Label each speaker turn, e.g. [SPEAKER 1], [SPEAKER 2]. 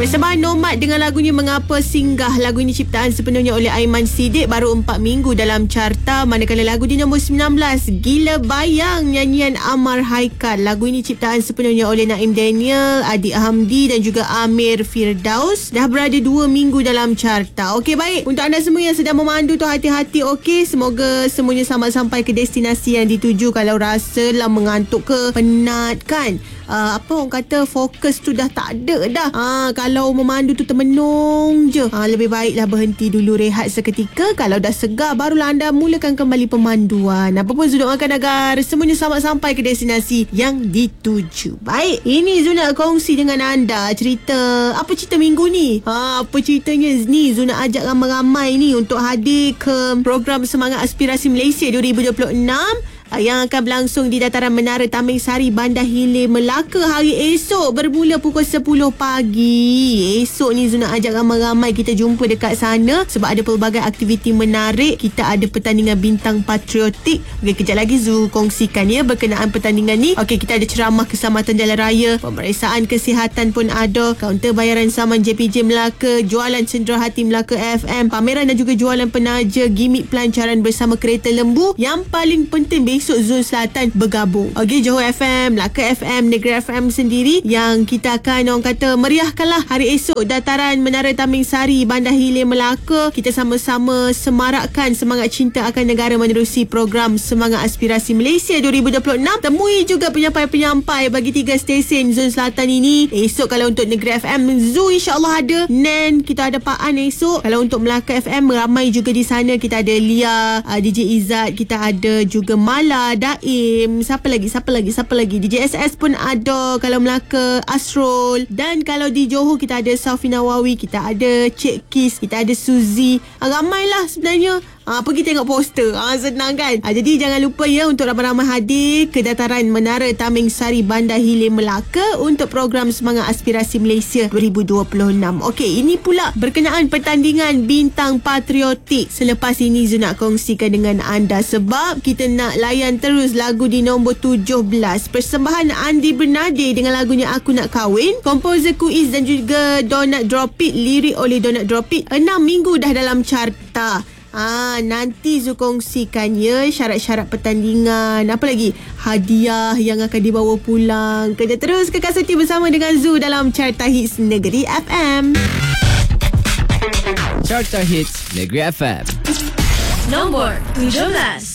[SPEAKER 1] Persembahan Nomad dengan lagunya Mengapa Singgah. Lagu ini ciptaan sepenuhnya oleh Aiman Siddiq, baru 4 minggu dalam carta. Manakala lagu di nombor 19, Gila Bayang, nyanyian Amar Haikal. Lagu ini ciptaan sepenuhnya oleh Naim Daniel, Adik Hamdi dan juga Amir Firdaus. Dah berada 2 minggu dalam carta. Okey, baik. Untuk anda semua yang sedang memandu tu, hati-hati, okey. Semoga semuanya selamat sampai ke destinasi yang dituju. Kalau rasa lah mengantuk ke, penat kan, apa orang kata, fokus tu dah tak ada dah. Kalau memandu tu termenung je, lebih baiklah berhenti dulu, rehat seketika. Kalau dah segar, barulah anda mulakan kembali pemanduan. Apa pun Zul doakan agar semuanya selamat sampai ke destinasi yang dituju. Baik, ini Zul nak kongsi dengan anda cerita. Apa cerita minggu ni? Apa ceritanya ni? Zul nak ajak ramai-ramai ni untuk hadir ke program Semangat Aspirasi Malaysia 2026 yang akan berlangsung di Dataran Menara Taming Sari, Bandar Hilir, Melaka hari esok bermula pukul 10 pagi. Esok ni Zul nak ajak ramai-ramai kita jumpa dekat sana sebab ada pelbagai aktiviti menarik. Kita ada pertandingan bintang patriotik. Okey, kejap lagi Zul kongsikan ya berkenaan pertandingan ni. Okey, kita ada ceramah keselamatan jalan raya, pemeriksaan kesihatan pun ada, kaunter bayaran saman JPJ Melaka, jualan Cendera Hati Melaka FM, pameran dan juga jualan penaja, gimik pelancaran bersama kereta lembu. Yang paling penting, besok Zon Selatan bergabung. Okey, Johor FM, Melaka FM, Negeri FM sendiri yang kita akan orang kata meriahkanlah hari esok Dataran Menara Taming Sari, Bandar Hilir, Melaka. Kita sama-sama semarakkan semangat cinta akan negara menerusi program Semangat Aspirasi Malaysia 2026. Temui juga penyampai-penyampai bagi 3 stesen Zon Selatan ini. Esok kalau untuk Negeri FM, Zoo insya-Allah ada. Nen, kita ada Pak An esok. Kalau untuk Melaka FM, ramai juga di sana. Kita ada Lia, DJ Izzat, kita ada juga Mala, Daim, siapa lagi DJ SS pun ada. Kalau Melaka, Asrul. Dan kalau di Johor kita ada Safi Nawawi, kita ada Cik Kis, kita ada Suzy. Ramailah sebenarnya. Pergi tengok poster. Senang kan? Jadi jangan lupa ya untuk ramai-ramai hadir ke Dataran Menara Taming Sari, Bandar Hilir, Melaka untuk program Semangat Aspirasi Malaysia 2026. Okey, ini pula berkenaan pertandingan bintang patriotik. Selepas ini Zul nak kongsikan dengan anda sebab kita nak layan terus lagu di nombor 17. Persembahan Andi Bernade dengan lagunya Aku Nak Kahwin. Komposer Kuiz dan juga Donat Dropit, lirik oleh Donat Dropit. 6 minggu dah dalam carta. Nanti Zul kongsikan ya syarat-syarat pertandingan, apa lagi hadiah yang akan dibawa pulang. Kerja terus kekal setia bersama dengan Zul dalam Carta Hits Negeri FM.
[SPEAKER 2] Carta Hits Negeri FM
[SPEAKER 3] Nombor 17.